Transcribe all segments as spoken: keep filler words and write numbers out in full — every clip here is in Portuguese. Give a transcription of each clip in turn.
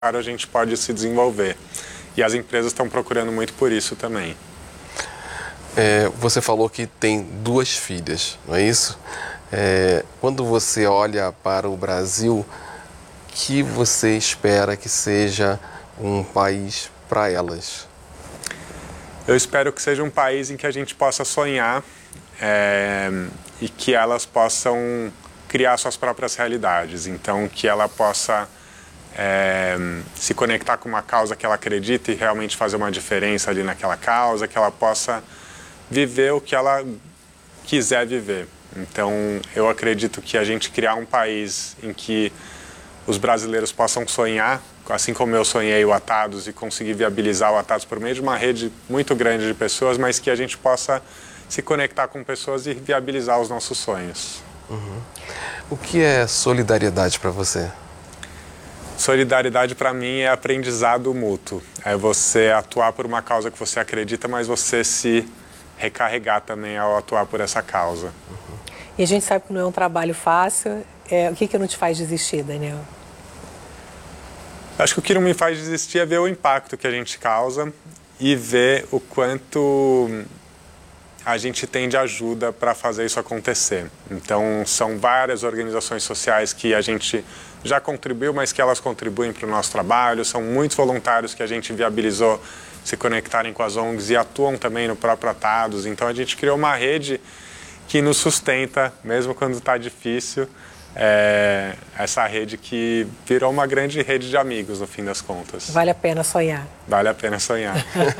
a gente pode se desenvolver. E as empresas estão procurando muito por isso também. É, você falou que tem duas filhas, não é isso? É, quando você olha para o Brasil, que você espera que seja um país para elas? Eu espero que seja um país em que a gente possa sonhar é, e que elas possam criar suas próprias realidades. Então, que ela possa é, se conectar com uma causa que ela acredita e realmente fazer uma diferença ali naquela causa, que ela possa viver o que ela quiser viver. Então, eu acredito que a gente criar um país em que os brasileiros possam sonhar, assim como eu sonhei o Atados e consegui viabilizar o Atados por meio de uma rede muito grande de pessoas, mas que a gente possa se conectar com pessoas e viabilizar os nossos sonhos. Uhum. O que é solidariedade para você? Solidariedade para mim é aprendizado mútuo. É você atuar por uma causa que você acredita, mas você se recarregar também ao atuar por essa causa. Uhum. E a gente sabe que não é um trabalho fácil. É, o que, que não te faz desistir, Daniel? Acho que o que não me faz desistir é ver o impacto que a gente causa e ver o quanto a gente tem de ajuda para fazer isso acontecer. Então, são várias organizações sociais que a gente já contribuiu, mas que elas contribuem para o nosso trabalho. São muitos voluntários que a gente viabilizou se conectarem com as O N Gs e atuam também no próprio Atados. Então, a gente criou uma rede que nos sustenta, mesmo quando está difícil. É essa rede que virou uma grande rede de amigos, no fim das contas. Vale a pena sonhar. Vale a pena sonhar.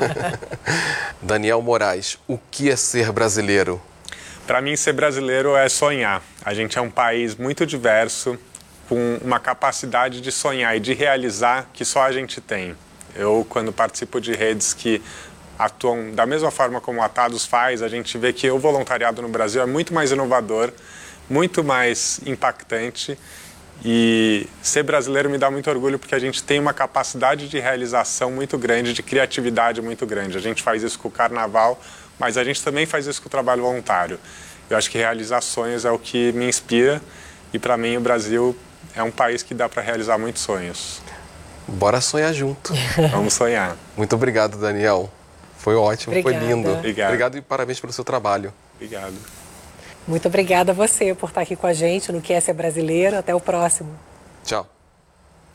Daniel Moraes, o que é ser brasileiro? Para mim, ser brasileiro é sonhar. A gente é um país muito diverso, com uma capacidade de sonhar e de realizar que só a gente tem. Eu, quando participo de redes que atuam da mesma forma como o Atados faz, a gente vê que o voluntariado no Brasil é muito mais inovador, muito mais impactante, e ser brasileiro me dá muito orgulho porque a gente tem uma capacidade de realização muito grande, de criatividade muito grande. A gente faz isso com o carnaval, mas a gente também faz isso com o trabalho voluntário. Eu acho que realizar sonhos é o que me inspira e, para mim, o Brasil é um país que dá para realizar muitos sonhos. Bora sonhar junto. Vamos sonhar. Muito obrigado, Daniel. Foi ótimo, Obrigada. foi lindo. Obrigado. Obrigado e parabéns pelo seu trabalho. Obrigado. Muito obrigada a você por estar aqui com a gente no Que é Ser Brasileiro. Até o próximo. Tchau.